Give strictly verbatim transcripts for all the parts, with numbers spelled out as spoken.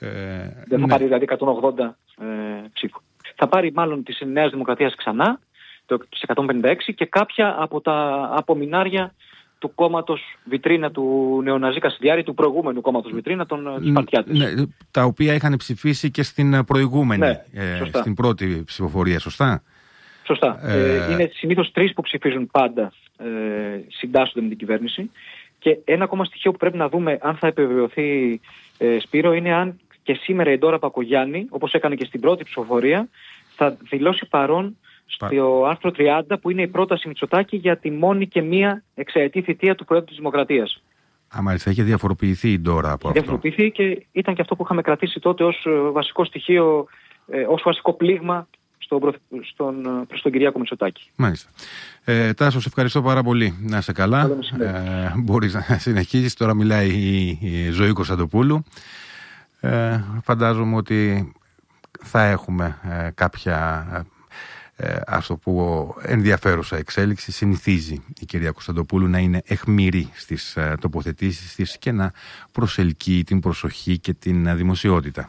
Ε, Δεν θα ναι. πάρει δηλαδή εκατόν ογδόντα ε, ψήφους. Θα πάρει μάλλον της Νέας Δημοκρατίας ξανά, το εκατόν πενήντα έξι, και κάποια από τα απομεινάρια του κόμματος Βιτρίνα του Νεοναζί Κασιδιάρη, του προηγούμενου κόμματος Βιτρίνα, των Σπαρτιάτες. Ναι, τα οποία είχαν ψηφίσει και στην προηγούμενη, ναι, ε, στην πρώτη ψηφοφορία, σωστά. Σωστά. Ε... Ε, είναι συνήθως τρεις που ψηφίζουν πάντα, ε, συντάσσονται με την κυβέρνηση. Και ένα ακόμα στοιχείο που πρέπει να δούμε αν θα επιβεβαιωθεί, ε, Σπύρο, είναι αν και σήμερα η Ντόρα Πακογιάννη, όπως έκανε και στην πρώτη ψηφοφορία, θα δηλώσει παρόν στο άρθρο τριάντα, που είναι η πρόταση Μητσοτάκη για τη μόνη και μία εξαετή θητεία του Προέδρου της Δημοκρατίας. Α, μάλιστα, είχε διαφοροποιηθεί η Ντόρα από αυτό. Διαφοροποιηθεί και ήταν και αυτό που είχαμε κρατήσει τότε ως βασικό στοιχείο, ε, ως βασικό πλήγμα στον, στον, προς τον Κυριάκο Μητσοτάκη. Μάλιστα. Ε, Τάσο, σε ευχαριστώ πάρα πολύ. Να είσαι καλά. Ε, μπορείς να συνεχίσεις. Τώρα μιλάει η, η Ζωή Κωνσταντοπούλου. Ε, φαντάζομαι ότι θα έχουμε ε, κάποια... Ε, ας το πω ενδιαφέρουσα εξέλιξη. Συνηθίζει η κυρία Κωνσταντοπούλου να είναι αιχμηρή στις ε, τοποθετήσεις της και να προσελκύει την προσοχή και την ε, δημοσιότητα.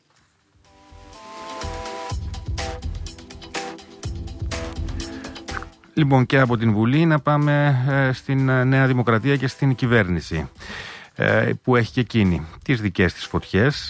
Λοιπόν, και από την Βουλή να πάμε ε, στην ε, Νέα Δημοκρατία και στην κυβέρνηση, που έχει και εκείνη τις δικές της φωτιές.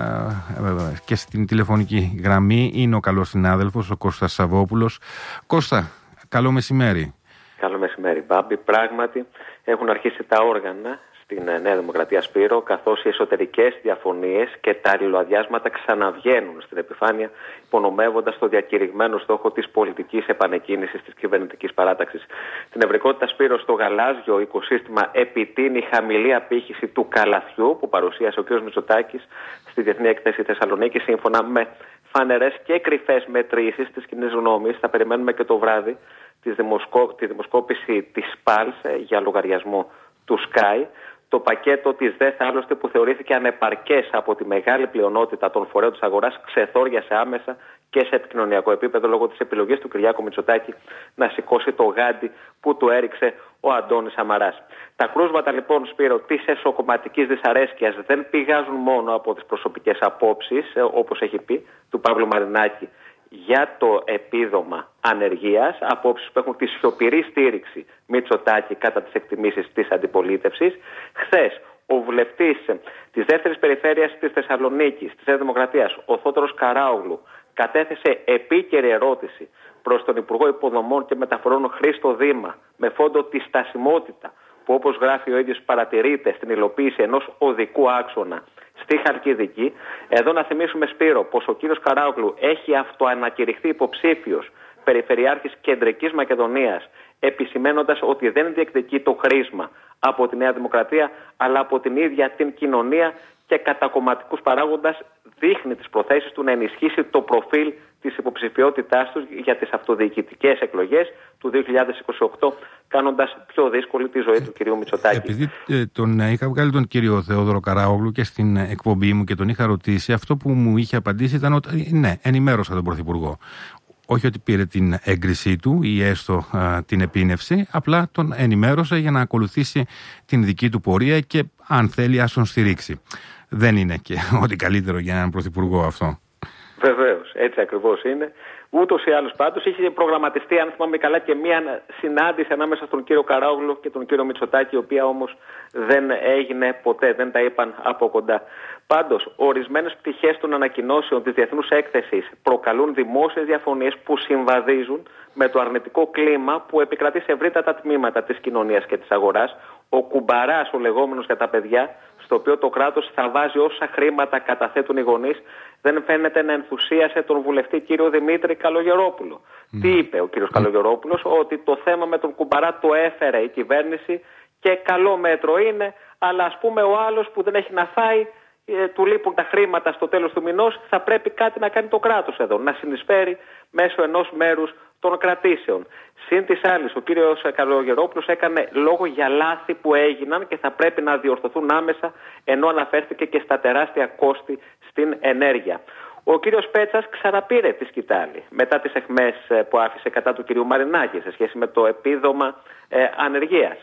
Και στην τηλεφωνική γραμμή είναι ο καλός συνάδελφος, ο Κώστας Σαββόπουλος. Κώστα, καλό μεσημέρι. Καλό μεσημέρι, Μπάμπη. Πράγματι έχουν αρχίσει τα όργανα στην Νέα Δημοκρατία, Σπύρο, καθώς οι εσωτερικές διαφωνίες και τα αλληλοαδιάσματα ξαναβγαίνουν στην επιφάνεια, υπονομεύοντας το διακηρυγμένο στόχο της πολιτικής επανεκκίνησης της κυβερνητικής παράταξης. Την ευρικότητα, Σπύρο, στο γαλάζιο οικοσύστημα επιτείνει χαμηλή απήχηση του καλαθιού που παρουσίασε ο κ. Μητσοτάκης στη Διεθνή Έκθεση Θεσσαλονίκη, σύμφωνα με φανερές και κρυφές μετρήσεις της κοινής γνώμης. Θα περιμένουμε και το βράδυ τη, δημοσκό... τη δημοσκόπηση της ΠΑΛΣ για λογαριασμό του Sky. Το πακέτο της ΔΕΘ, άλλωστε, που θεωρήθηκε ανεπαρκές από τη μεγάλη πλειονότητα των φορέων της αγοράς, ξεθόριασε άμεσα και σε επικοινωνιακό επίπεδο λόγω της επιλογής του Κυριάκου Μητσοτάκη να σηκώσει το γάντι που του έριξε ο Αντώνης Σαμαράς. Τα κρούσματα, λοιπόν, Σπύρο, της εσωκομματικής δυσαρέσκειας δεν πηγάζουν μόνο από τις προσωπικές απόψεις, όπως έχει πει, του Παύλου Μαρινάκη για το επίδομα ανεργίας, απόψεις που έχουν τη σιωπηρή στήριξη Μητσοτάκη κατά τις εκτιμήσεις της αντιπολίτευσης. Χθες, ο βουλευτής της δεύτερης περιφέρειας της Θεσσαλονίκης, της Νέας Δημοκρατίας, ο Θόδωρος Καράογλου, κατέθεσε επίκαιρη ερώτηση προς τον Υπουργό Υποδομών και Μεταφορών Χρήστο Δήμα, με φόντο τη στασιμότητα που, όπως γράφει ο ίδιος, παρατηρείται στην υλοποίηση ενός οδικού άξονα στη Χαλκιδική. Εδώ να θυμίσουμε, Σπύρο, πως ο κύριος Καράογλου έχει αυτοανακηρυχθεί υποψήφιος περιφερειάρχης Κεντρικής Μακεδονίας, επισημένοντας ότι δεν διεκδικεί το χρήσμα από τη Νέα Δημοκρατία, αλλά από την ίδια την κοινωνία, και κατά κομματικούς παράγοντας δείχνει τις προθέσεις του να ενισχύσει το προφίλ της υποψηφιότητάς του για τις αυτοδιοικητικές εκλογές του δύο χιλιάδες είκοσι οκτώ, κάνοντας πιο δύσκολη τη ζωή του κυρίου Μητσοτάκη. Επειδή ε, τον είχα βγάλει τον κύριο Θεόδωρο Καράογλου και στην εκπομπή μου και τον είχα ρωτήσει, αυτό που μου είχε απαντήσει ήταν ότι ναι, ενημέρωσα τον Πρωθυπουργό. Όχι ότι πήρε την έγκρισή του ή έστω α, την επίνευση, απλά τον ενημέρωσε για να ακολουθήσει την δική του πορεία και αν θέλει ας τον στηρίξει. Δεν είναι και ό,τι καλύτερο για έναν Πρωθυπουργό αυτό. Βεβαίως, έτσι ακριβώς είναι. Ούτως ή άλλως, πάντως, είχε προγραμματιστεί, αν θυμάμαι καλά, και μία συνάντηση ανάμεσα στον κύριο Καράογλου και τον κύριο Μητσοτάκη, η οποία όμως δεν έγινε ποτέ, δεν τα είπαν από κοντά. Πάντως, ορισμένες πτυχές των ανακοινώσεων της Διεθνούς Έκθεσης προκαλούν δημόσιες διαφωνίες που συμβαδίζουν με το αρνητικό κλίμα που επικρατεί σε ευρύτατα τμήματα της κοινωνίας και της αγοράς. Ο κουμπαράς, ο λεγόμενος για τα παιδιά, στο οποίο το κράτος θα βάζει όσα χρήματα καταθέτουν οι γονείς, δεν φαίνεται να ενθουσίασε τον βουλευτή κύριο Δημήτρη Καλογερόπουλο. Mm. Τι είπε ο κύριος mm. Καλογερόπουλος? Ότι το θέμα με τον κουμπαρά το έφερε η κυβέρνηση και καλό μέτρο είναι, αλλά ας πούμε ο άλλος που δεν έχει να φάει, ε, του λείπουν τα χρήματα στο τέλος του μηνός, θα πρέπει κάτι να κάνει το κράτος εδώ, να συνεισφέρει μέσω ενός μέρους των κρατήσεων. Συν της άλλης, ο κύριος Καλογερόπουλος έκανε λόγο για λάθη που έγιναν και θα πρέπει να διορθωθούν άμεσα, ενώ αναφέρθηκε και στα τεράστια κόστη στην ενέργεια. Ο κύριος Πέτσας ξαναπήρε τη σκητάλη μετά τις αιχμές που άφησε κατά του κυρίου Μαρινάκη σε σχέση με το επίδομα ε, ανεργίας.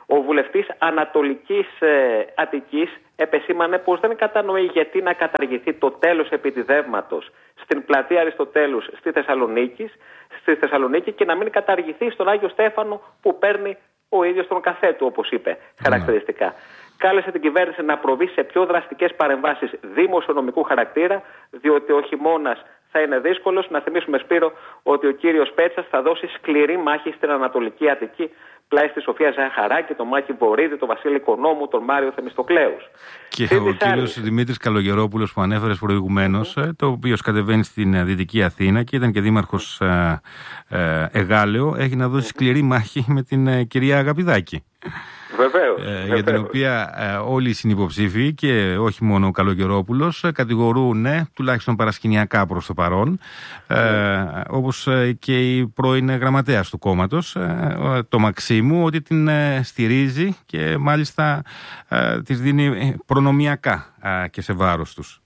Ο βουλευτής Ανατολικής ε, Αττικής επεσήμανε πως δεν κατανοεί γιατί να καταργηθεί το τέλος επιτιδεύματος στην πλατεία Αριστοτέλους στη Θεσσαλονίκη, στη Θεσσαλονίκη και να μην καταργηθεί στον Άγιο Στέφανο που παίρνει ο ίδιος τον καφέ του, όπως είπε χαρακτηριστικά. Mm. Κάλεσε την κυβέρνηση να προβεί σε πιο δραστικές παρεμβάσεις δημοσιονομικού χαρακτήρα, διότι ο χειμώνας θα είναι δύσκολος. Να θυμίσουμε, Σπύρο, ότι ο κύριος Πέτσας θα δώσει σκληρή μάχη στην Ανατολική Αττική, πλάι στη Σοφία Ζαχαράκη, τον Μάκη Βορίδη, τον Βασίλη Οικονόμου, τον Μάριο Θεμιστοκλέους. Και Συν ο κύριος Δημήτρης Καλογερόπουλος που ανέφερες προηγουμένως, mm. το οποίο κατεβαίνει στην Δυτική Αθήνα και ήταν και δήμαρχος ε, ε, Εγάλεο, έχει να δώσει σκληρή μάχη με την ε, κυρία Αγαπηδάκη. Βεβαίως, ε, βεβαίως. Για την οποία ε, όλοι οι συνυποψήφοι και όχι μόνο ο Καλογερόπουλος ε, κατηγορούν ναι, τουλάχιστον παρασκηνιακά προς το παρόν, ε, όπως ε, και η πρώην γραμματέας του κόμματος, ε, το Μαξίμου, ότι την ε, στηρίζει και μάλιστα ε, της δίνει προνομιακά ε, και σε βάρος τους.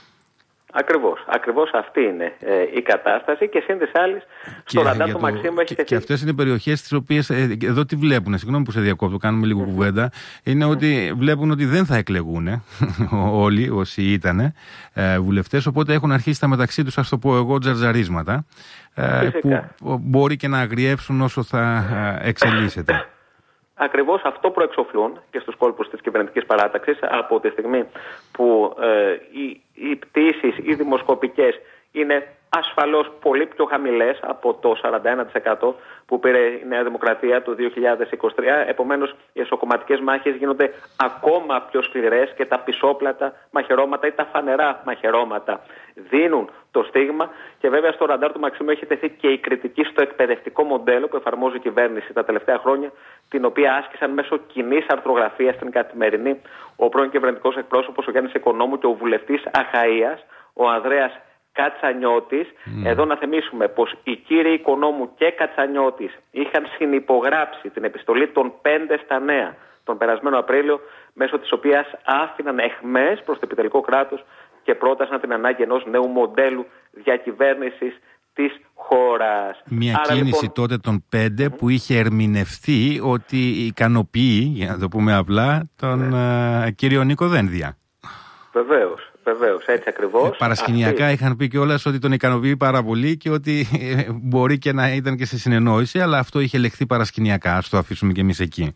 Ακριβώς, ακριβώς αυτή είναι ε, η κατάσταση και σύν της άλλης στο ραντάρ του Μαξίμου έχει τεθεί. Και αυτές είναι περιοχές τις οποίες ε, εδώ τι βλέπουν, συγγνώμη που σε διακόπτω, κάνουμε λίγο mm-hmm. κουβέντα, είναι mm-hmm. ότι βλέπουν ότι δεν θα εκλεγούν όλοι όσοι ήταν ε, βουλευτές, οπότε έχουν αρχίσει τα μεταξύ τους, ας το πω εγώ, τζαρτζαρίσματα ε, που μπορεί και να αγριεύσουν όσο θα ε, εξελίσσεται. Ακριβώς αυτό προεξοφλούν και στους κόλπους της κυβερνητικής παράταξης από τη στιγμή που ε, οι, οι πτήσεις, οι δημοσκοπικές είναι ασφαλώς πολύ πιο χαμηλές από το σαράντα ένα τοις εκατό που πήρε η Νέα Δημοκρατία το δύο χιλιάδες είκοσι τρία. Επομένως, οι εσωκομματικές μάχες γίνονται ακόμα πιο σκληρές και τα πισόπλατα μαχαιρώματα ή τα φανερά μαχαιρώματα δίνουν το στίγμα. Και βέβαια στο ραντάρ του Μαξίμου έχει τεθεί και η κριτική στο εκπαιδευτικό μοντέλο που εφαρμόζει η κυβέρνηση τα τελευταία χρόνια, την οποία άσκησαν μέσω κοινής αρθρογραφίας στην Καθημερινή ο πρώην κυβερνητικός εκπρόσωπος ο Γιάννης Οικονόμου και ο βουλευτής Αχαΐας, ο Ανδρέας Κατσανιώτης. Mm. Εδώ να θυμίσουμε πως οι κύριοι Οικονόμου και Κατσανιώτης είχαν συνυπογράψει την επιστολή των πέντε στα νέα τον περασμένο Απρίλιο, μέσω της οποίας άφηναν εχμές προς το επιτελικό κράτος και πρότασαν την ανάγκη ενός νέου μοντέλου διακυβέρνησης της χώρας. Μια Άρα, κίνηση λοιπόν... τότε των πέντε που είχε ερμηνευτεί ότι ικανοποιεί, για να το πούμε απλά, τον ναι. uh, κύριο Νίκο Δένδια. Βεβαίως. Βεβαίως, έτσι ακριβώς. Ε, παρασκηνιακά αυτή... είχαν πει κιόλας ότι τον ικανοποιεί πάρα πολύ και ότι ε, μπορεί και να ήταν και σε συνεννόηση, αλλά αυτό είχε λεχθεί παρασκηνιακά. Ας το αφήσουμε κι εμείς εκεί.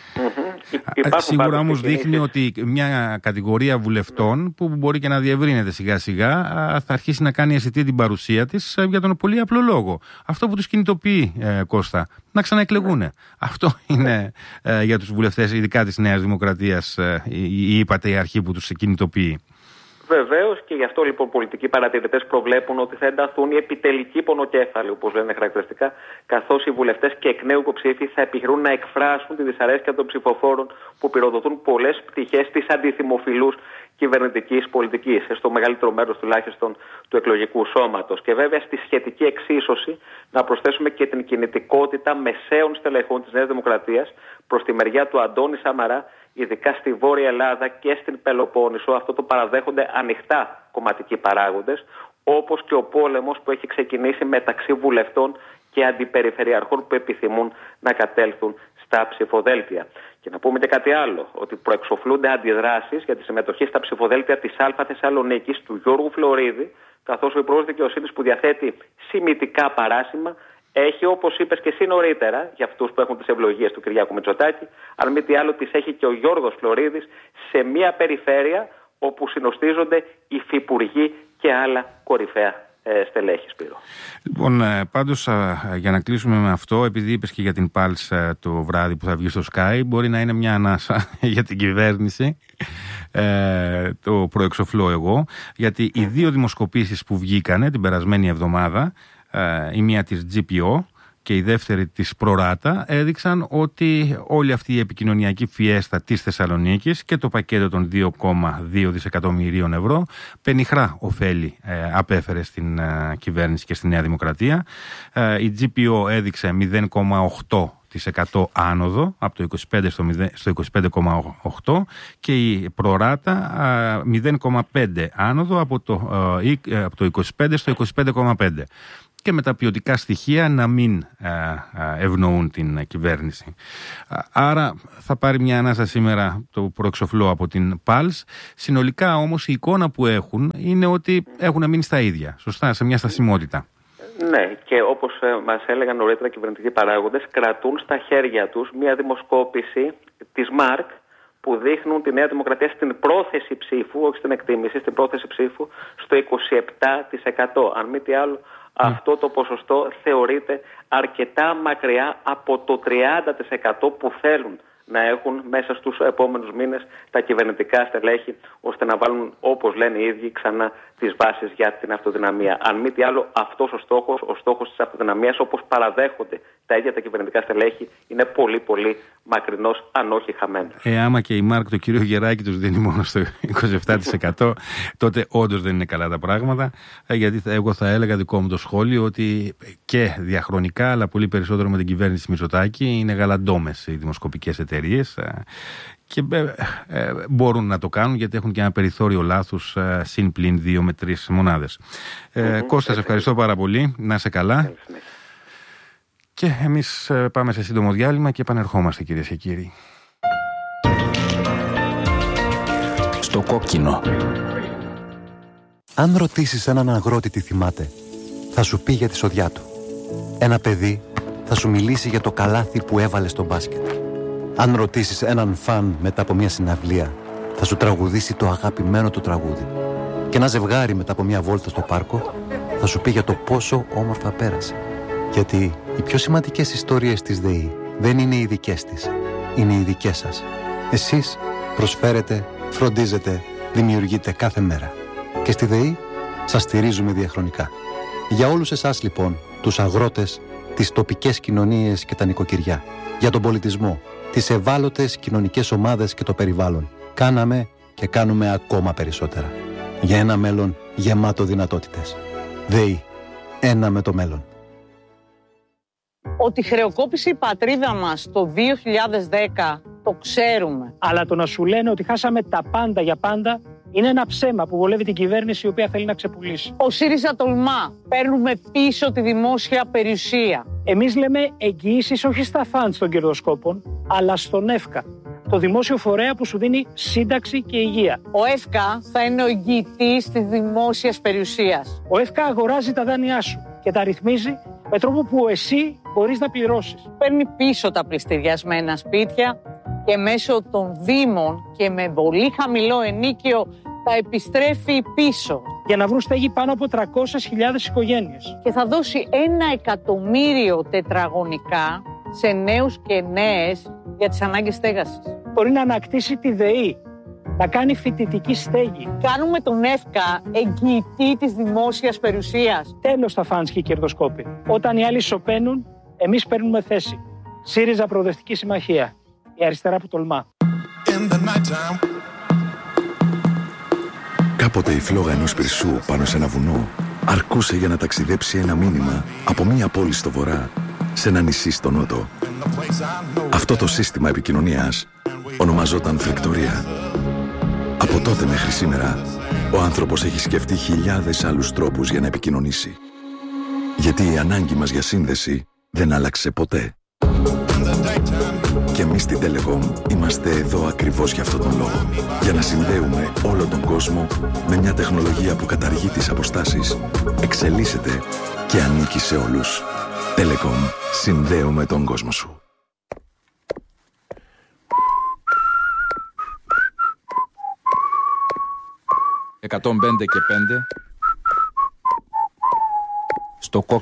Mm-hmm. Σίγουρα όμως δείχνει ότι μια κατηγορία βουλευτών που μπορεί και να διευρύνεται σιγά σιγά θα αρχίσει να κάνει αισθητή την παρουσία της για τον πολύ απλό λόγο. Αυτό που τους κινητοποιεί, ε, Κώστα, να ξαναεκλεγούν. Mm. Αυτό είναι ε, για τους βουλευτές, ειδικά της Νέας Δημοκρατίας, ε, η, η είπατε η αρχή που τους κινητοποιεί. Βεβαίως, και γι' αυτό λοιπόν πολιτικοί παρατηρητές προβλέπουν ότι θα ενταθούν οι επιτελικοί πονοκέφαλοι, όπως λένε χαρακτηριστικά, καθώς οι βουλευτές και εκ νέου υποψήφοι θα επιχειρούν να εκφράσουν τη δυσαρέσκεια των ψηφοφόρων που πυροδοτούν πολλές πτυχές της αντιθυμοφιλούς κυβερνητικής πολιτικής, στο μεγαλύτερο μέρος τουλάχιστον του εκλογικού σώματος. Και βέβαια στη σχετική εξίσωση να προσθέσουμε και την κινητικότητα μεσαίων στελεχών της Νέας Δημοκρατίας προς τη μεριά του Αντώνη Σαμαρά, ειδικά στη Βόρεια Ελλάδα και στην Πελοπόννησο. Αυτό το παραδέχονται ανοιχτά κομματικοί παράγοντες, όπως και ο πόλεμος που έχει ξεκινήσει μεταξύ βουλευτών και αντιπεριφερειαρχών που επιθυμούν να κατέλθουν στα ψηφοδέλτια. Και να πούμε και κάτι άλλο, ότι προεξοφλούνται αντιδράσεις για τη συμμετοχή στα ψηφοδέλτια της Α Θεσσαλονίκης του Γιώργου Φλωρίδη, καθώς ο Υπουργός Δικαιοσύνης που διαθέτει σημητικά παράσημα έχει, όπως είπες και εσύ νωρίτερα, για αυτούς που έχουν τις ευλογίες του Κυριάκου Μητσοτάκη, αν μη τι άλλο τις έχει και ο Γιώργος Φλωρίδης σε μια περιφέρεια όπου συνοστίζονται υφυπουργοί και άλλα κορυφαία ε, στελέχη, Σπύρο. Λοιπόν, πάντως για να κλείσουμε με αυτό, επειδή είπες και για την Pulse το βράδυ που θα βγει στο Sky, μπορεί να είναι μια ανάσα για την κυβέρνηση, ε, το προεξοφλώ εγώ, γιατί οι δύο δημοσκοπήσεις που βγήκανε την περασμένη εβδομάδα, η μία της τζι πι ο και η δεύτερη της Προράτα, έδειξαν ότι όλη αυτή η επικοινωνιακή φιέστα της Θεσσαλονίκης και το πακέτο των δύο κόμμα δύο δισεκατομμυρίων ευρώ πενιχρά ωφέλη ε, απέφερε στην ε, κυβέρνηση και στη Νέα Δημοκρατία. Ε, η τζι πι ο έδειξε μηδέν κόμμα οκτώ τοις εκατό άνοδο από το είκοσι πέντε στο είκοσι πέντε κόμμα οκτώ και η Προράτα μηδέν κόμμα πέντε άνοδο από το, από το είκοσι πέντε στο είκοσι πέντε κόμμα πέντε. και με τα ποιοτικά στοιχεία να μην ευνοούν την κυβέρνηση. Άρα θα πάρει μια ανάσα σήμερα το προεξοφλό από την Πάλς. Συνολικά όμως η εικόνα που έχουν είναι ότι έχουν μείνει στα ίδια, σωστά, σε μια στασιμότητα. Ναι, και όπως μας έλεγαν νωρίτερα κυβερνητικοί παράγοντες, κρατούν στα χέρια τους μια δημοσκόπηση της ΜΑΡΚ που δείχνουν τη Νέα Δημοκρατία στην πρόθεση ψήφου, όχι στην εκτίμηση, στην πρόθεση ψήφου στο είκοσι επτά τοις εκατό. Αν μη τι άλλο, mm. αυτό το ποσοστό θεωρείται αρκετά μακριά από το τριάντα τοις εκατό που θέλουν να έχουν μέσα στους επόμενους μήνες τα κυβερνητικά στελέχη, ώστε να βάλουν, όπως λένε οι ίδιοι, ξανά τις βάσεις για την αυτοδυναμία. Αν μη τι άλλο, αυτός ο στόχος, ο στόχος της αυτοδυναμίας, όπως παραδέχονται τα ίδια τα κυβερνητικά στελέχη, είναι πολύ πολύ μακρινός, αν όχι χαμένος. Ε, άμα και η ΜΑΡΚ, το κύριο Γεράκη, τους δίνει μόνο στο είκοσι επτά τοις εκατό, τότε όντως δεν είναι καλά τα πράγματα. Ε, γιατί θα, εγώ θα έλεγα δικό μου το σχόλιο ότι και διαχρονικά, αλλά πολύ περισσότερο με την κυβέρνηση Μητσοτάκη, είναι γαλαντόμες οι δημοσκοπικές εταιρείες και ε, ε, μπορούν να το κάνουν γιατί έχουν και ένα περιθώριο λάθους ε, συν πλην δύο με τρεις μονάδες. Ε, mm-hmm. Κώστα, σε ευχαριστώ πάρα πολύ. Να είσαι καλά. Mm-hmm. Και εμείς ε, πάμε σε σύντομο διάλειμμα και επανερχόμαστε, κυρίες και κύριοι. Στο κόκκινο. Αν ρωτήσεις έναν αγρότη τι θυμάται, θα σου πει για τη σοδιά του. Ένα παιδί θα σου μιλήσει για το καλάθι που έβαλε στο μπάσκετ. Αν ρωτήσεις έναν φαν μετά από μια συναυλία, θα σου τραγουδήσει το αγαπημένο του τραγούδι. Και ένα ζευγάρι μετά από μια βόλτα στο πάρκο θα σου πει για το πόσο όμορφα πέρασε. Γιατί οι πιο σημαντικές ιστορίες της ΔΕΗ δεν είναι οι δικές της, είναι οι δικές σας. Εσείς προσφέρετε, φροντίζετε, δημιουργείτε κάθε μέρα. Και στη ΔΕΗ σας στηρίζουμε διαχρονικά. Για όλους εσάς λοιπόν, τους αγρότες, τις τοπικές κοινωνίες και τα νοικοκυριά, για τον πολιτισμό, τις ευάλωτες κοινωνικές ομάδες και το περιβάλλον, κάναμε και κάνουμε ακόμα περισσότερα. Για ένα μέλλον γεμάτο δυνατότητες. ΔΕΗ. Ένα με το μέλλον. Ότι χρεοκόπησε η πατρίδα μας το δύο χιλιάδες δέκα, το ξέρουμε. Αλλά το να σου λένε ότι χάσαμε τα πάντα για πάντα είναι ένα ψέμα που βολεύει την κυβέρνηση η οποία θέλει να ξεπουλήσει. Ο ΣΥΡΙΖΑ τολμά. Παίρνουμε πίσω τη δημόσια περιουσία. Εμείς λέμε εγγυήσεις όχι στα φαντς των κερδοσκόπων, αλλά στον ΕΦΚΑ, το δημόσιο φορέα που σου δίνει σύνταξη και υγεία. Ο ΕΦΚΑ θα είναι ο εγγυητής της δημόσιας περιουσίας. Ο ΕΦΚΑ αγοράζει τα δάνειά σου και τα ρυθμίζει με τρόπο που εσύ μπορείς να πληρώσεις. Παίρνει πίσω τα πληστηριασμένα σπίτια και μέσω των δήμων και με πολύ χαμηλό ενίκιο τα επιστρέφει πίσω. Για να βρουν στέγη πάνω από τριακόσιες χιλιάδες οικογένειες. Και θα δώσει ένα εκατομμύριο τετραγωνικά σε νέους και νέες για τις ανάγκες στέγασης. Μπορεί να ανακτήσει τη ΔΕΗ, να κάνει φοιτητική στέγη. Κάνουμε τον ΕΦΚΑ εγγυητή της δημόσιας περιουσίας. Τέλος στα φαντς και οι κερδοσκόποι. Όταν οι άλλοι σωπαίνουν, εμείς παίρνουμε θέση. ΣΥΡΙΖΑ Προοδευτική Συμμαχία. Η αριστερά που τολμά. Κάποτε η φλόγα ενός πυρσού πάνω σε ένα βουνό αρκούσε για να ταξιδέψει ένα μήνυμα από μία πόλη στο βορρά σε ένα νησί στο νότο. Αυτό το σύστημα επικοινωνίας ονομαζόταν φρεκτορία. Από τότε μέχρι σήμερα, ο άνθρωπος έχει σκεφτεί χιλιάδες άλλους τρόπους για να επικοινωνήσει. Γιατί η ανάγκη μας για σύνδεση δεν άλλαξε ποτέ. Και εμείς στην Telecom είμαστε εδώ ακριβώς για αυτόν τον λόγο. Για να συνδέουμε όλο τον κόσμο με μια τεχνολογία που καταργεί τις αποστάσεις, εξελίσσεται και ανήκει σε όλους. Telecom. Συνδέουμε τον κόσμο σου. εκατόν πέντε και πέντε στο κόκκινο.